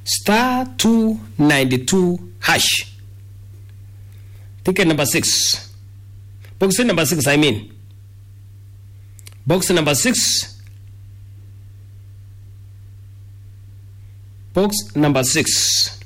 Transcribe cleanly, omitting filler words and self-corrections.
star 292 hash. Ticket number 6. Box number 6, I mean. Box number 6. Box number 6.